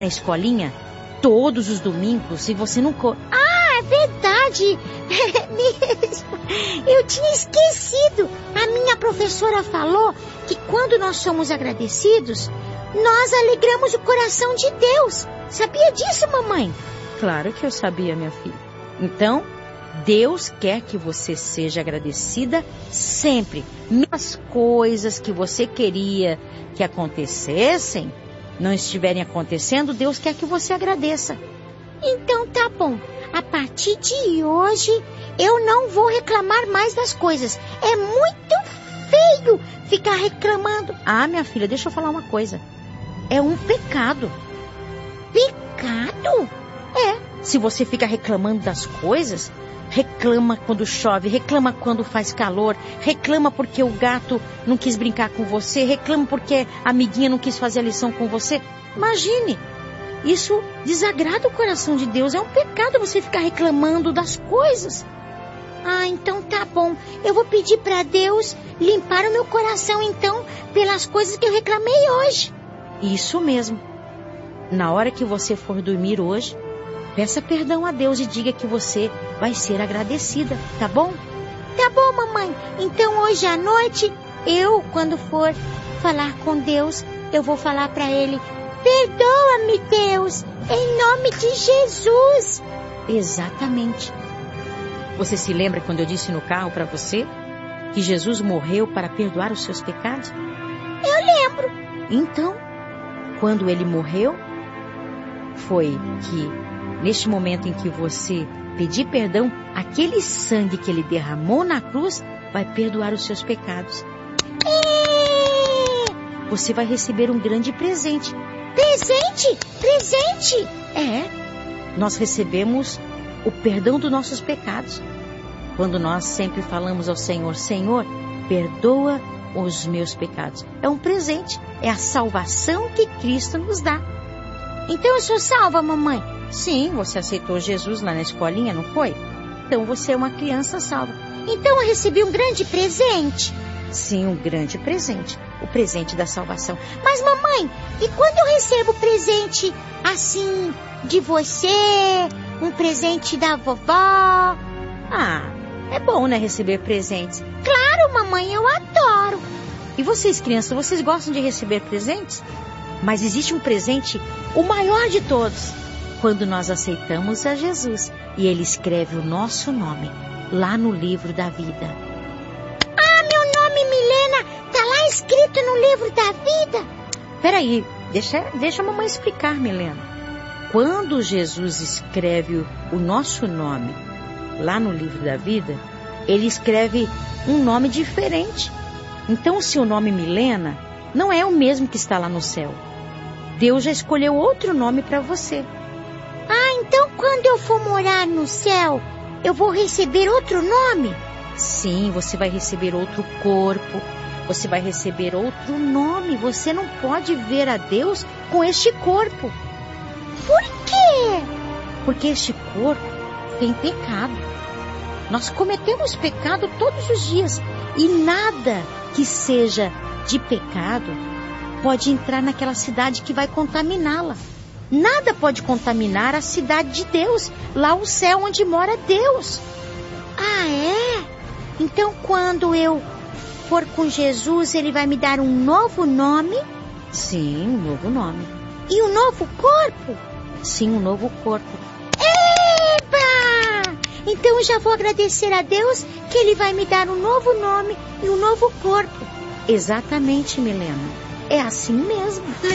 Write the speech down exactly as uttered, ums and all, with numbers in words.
na escolinha todos os domingos e você não... Co... Ah, é verdade. É mesmo. Eu tinha esquecido. A minha professora falou que quando nós somos agradecidos, nós alegramos o coração de Deus. Sabia disso, mamãe? Claro que eu sabia, minha filha. Então, Deus quer que você seja agradecida sempre. As coisas que você queria que acontecessem não estiverem acontecendo, Deus quer que você agradeça. Então tá bom. A partir de hoje, eu não vou reclamar mais das coisas. É muito feio ficar reclamando. Ah, minha filha, deixa eu falar uma coisa. É um pecado. Pecado? É. Se você fica reclamando das coisas, reclama quando chove, reclama quando faz calor, reclama porque o gato não quis brincar com você, reclama porque a amiguinha não quis fazer a lição com você. Imagine, isso desagrada o coração de Deus. É um pecado você ficar reclamando das coisas. Ah, então tá bom. Eu vou pedir para Deus limpar o meu coração, então, pelas coisas que eu reclamei hoje. Isso mesmo. Na hora que você for dormir hoje, peça perdão a Deus e diga que você vai ser agradecida, tá bom? Tá bom, mamãe. Então hoje à noite, eu, quando for falar com Deus, eu vou falar para Ele: perdoa-me, Deus, em nome de Jesus. Exatamente. Você se lembra quando eu disse no carro para você que Jesus morreu para perdoar os seus pecados? Eu lembro. Então, quando Ele morreu, foi que neste momento em que você pedir perdão, aquele sangue que Ele derramou na cruz vai perdoar os seus pecados. É... Você vai receber um grande presente. Presente? Presente? É. Nós recebemos o perdão dos nossos pecados. Quando nós sempre falamos ao Senhor: Senhor, perdoa os meus pecados. É um presente. É a salvação que Cristo nos dá. Então eu sou salva, mamãe? Sim, você aceitou Jesus lá na escolinha, não foi? Então você é uma criança salva. Então eu recebi um grande presente? Sim, um grande presente. O presente da salvação. Mas mamãe, e quando eu recebo presente assim de você, um presente da vovó? Ah, é bom, né, receber presentes. Claro, mamãe, eu adoro. E vocês, crianças, vocês gostam de receber presentes? Mas existe um presente, o maior de todos, quando nós aceitamos a Jesus e Ele escreve o nosso nome lá no livro da vida. Ah, meu nome, Milena, tá lá escrito no livro da vida? Peraí, deixa, deixa a mamãe explicar, Milena. Quando Jesus escreve o nosso nome lá no livro da vida, Ele escreve um nome diferente. Então o seu nome, Milena, não é o mesmo que está lá no céu. Deus já escolheu outro nome para você. Ah, então quando eu for morar no céu, eu vou receber outro nome? Sim, você vai receber outro corpo, você vai receber outro nome. Você não pode ver a Deus com este corpo. Por quê? Porque este corpo tem pecado. Nós cometemos pecado todos os dias e nada que seja de pecado pode entrar naquela cidade que vai contaminá-la. Nada pode contaminar a cidade de Deus, lá o céu onde mora Deus. Ah, é? Então quando eu for com Jesus, Ele vai me dar um novo nome? Sim, um novo nome. E um novo corpo? Sim, um novo corpo. Eba! Então eu já vou agradecer a Deus que Ele vai me dar um novo nome e um novo corpo. Exatamente, Milena. É assim mesmo.